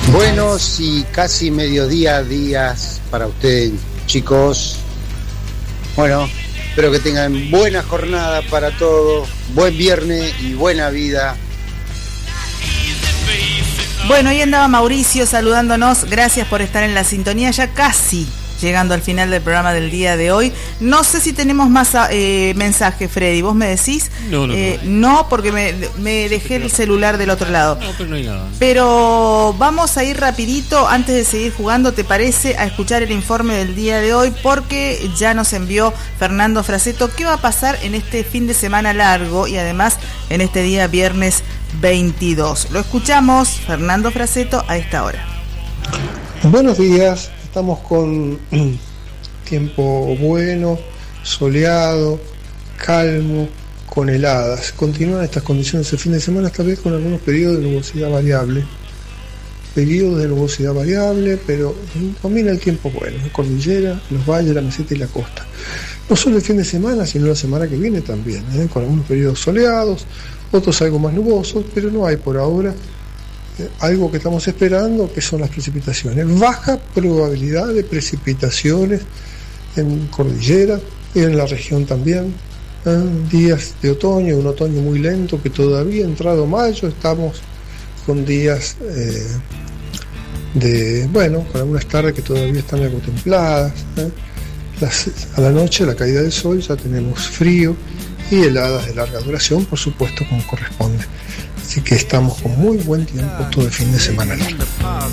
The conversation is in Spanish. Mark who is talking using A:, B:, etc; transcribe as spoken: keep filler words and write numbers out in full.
A: Buenos y casi mediodía días para ustedes, chicos. Bueno, espero que tengan buena jornada para todos, buen viernes y buena vida.
B: Bueno, ahí andaba Mauricio saludándonos, gracias por estar en la sintonía, ya casi llegando al final del programa del día de hoy. No sé si tenemos más eh, mensajes, Freddy, ¿vos me decís?
C: No, no,
B: eh,
C: no.
B: No, porque me, me dejé el celular del otro lado.
C: No, pero no hay nada.
B: Pero vamos a ir rapidito, antes de seguir jugando, ¿te parece? A escuchar el informe del día de hoy, porque ya nos envió Fernando Fraseto qué va a pasar en este fin de semana largo y además en este día viernes veintidós. Lo escuchamos, Fernando Fraseto, a esta hora.
D: Buenos días. Estamos con tiempo bueno, soleado, calmo, con heladas. Continúan estas condiciones el fin de semana, esta vez con algunos periodos de nubosidad variable. Periodos de nubosidad variable, pero domina el tiempo bueno. La cordillera, los valles, la meseta y la costa. No solo el fin de semana, sino la semana que viene también, ¿eh? Con algunos periodos soleados, otros algo más nubosos, pero no hay por ahora algo que estamos esperando, que son las precipitaciones. Baja probabilidad de precipitaciones en cordillera y en la región también. ¿eh? Días de otoño, un otoño muy lento, que todavía entrado mayo estamos con días eh, de, bueno, con algunas tardes que todavía están algo templadas. ¿eh? Las, a la noche, la caída del sol, ya tenemos frío y heladas de larga duración, por supuesto, como corresponde. Así que estamos con muy buen tiempo todo el fin de semana largo.